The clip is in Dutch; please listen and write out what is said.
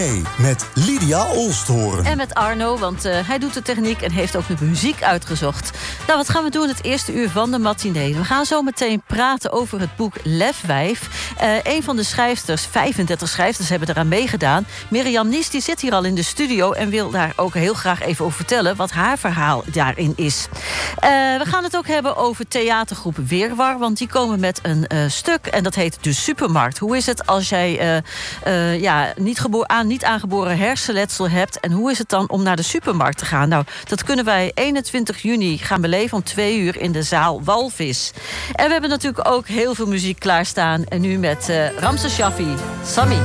Met Lydia Olsthoorn. En met Arno, want hij doet de techniek en heeft ook de muziek uitgezocht. Nou, wat gaan we doen het eerste uur van de matinee? We gaan zo meteen praten over het boek Lefwijf. Een van de schrijfsters, 35 schrijfsters hebben eraan meegedaan. Mirjam Nies, die zit hier al in de studio en wil daar ook heel graag even over vertellen wat haar verhaal daarin is. We gaan het ook hebben over theatergroep Weerwar, want die komen met een stuk en dat heet De Supermarkt. Hoe is het als jij niet aangeboren hersenletsel hebt en hoe is het dan om naar de supermarkt te gaan? Nou, dat kunnen wij 21 juni gaan beleven om 2 uur in de zaal Walvis. En we hebben natuurlijk ook heel veel muziek klaarstaan en nu met Ramses Shaffi, Sami.